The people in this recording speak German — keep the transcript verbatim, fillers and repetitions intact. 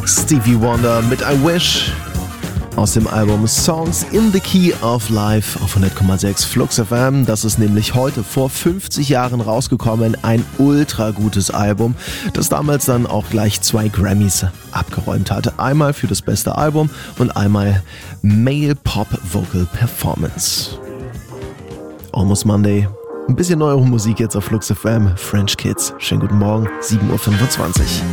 Stevie Wonder mit I Wish aus dem Album Songs in the Key of Life auf hundert Komma sechs Flux F M. Das ist nämlich heute vor fünfzig Jahren rausgekommen. Ein ultra gutes Album, das damals dann auch gleich zwei Grammys abgeräumt hatte. Einmal für das beste Album und einmal Male Pop Vocal Performance. Almost Monday. Ein bisschen neuere Musik jetzt auf Flux F M. French Kids. Schönen guten Morgen, sieben Uhr fünfundzwanzig.